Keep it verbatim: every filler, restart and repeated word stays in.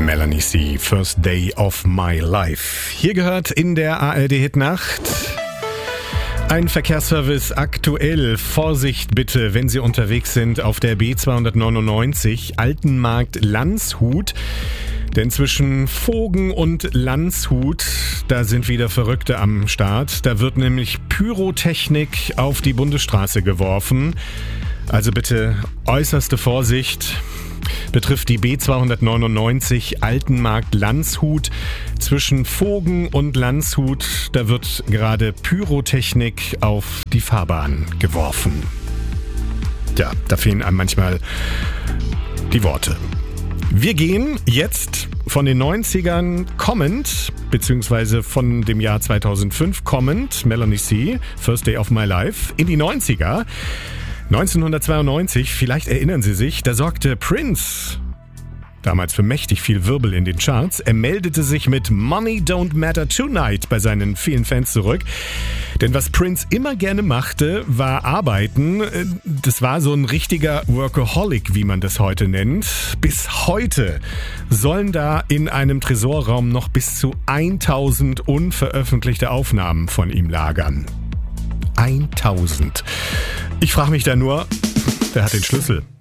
Melanie C., First Day of My Life. Hier gehört in der A R D-Hitnacht ein Verkehrsservice aktuell. Vorsicht bitte, wenn Sie unterwegs sind auf der B zweihundertneunundneunzig Altenmarkt-Landshut. Denn zwischen Vogen und Landshut, da sind wieder Verrückte am Start. Da wird nämlich Pyrotechnik auf die Bundesstraße geworfen. Also bitte äußerste Vorsicht. Betrifft die B zweihundertneunundneunzig Altenmarkt-Landshut. Zwischen Vogen und Landshut, da wird gerade Pyrotechnik auf die Fahrbahn geworfen. Ja, da fehlen einem manchmal die Worte. Wir gehen jetzt von den neunzigern kommend, beziehungsweise von dem Jahr zweitausendfünf kommend, Melanie C., First Day of My Life, in die neunziger. neunzehnhundertzweiundneunzig, vielleicht erinnern Sie sich, da sorgte Prince damals für mächtig viel Wirbel in den Charts. Er meldete sich mit Money Don't Matter Tonight bei seinen vielen Fans zurück. Denn was Prince immer gerne machte, war arbeiten. Das war so ein richtiger Workaholic, wie man das heute nennt. Bis heute sollen da in einem Tresorraum noch bis zu tausend unveröffentlichte Aufnahmen von ihm lagern. tausend. Ich frage mich da nur, wer hat den Schlüssel?